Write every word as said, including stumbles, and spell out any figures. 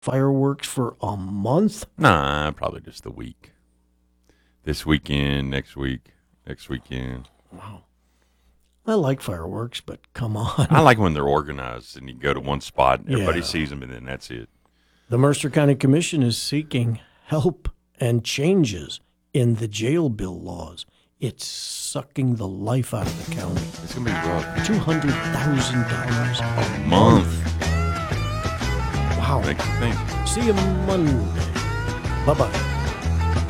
fireworks for a month? Nah, probably just the week. This weekend, next week, next weekend. Wow. I like fireworks, but come on. I like when they're organized and you go to one spot and everybody Yeah. sees them and then that's it. The Mercer County Commission is seeking help and changes in the jail bill laws. It's sucking the life out of the county. It's going to be rough. two hundred thousand dollars A month. Wow. Makes you think. See you Monday. Bye-bye.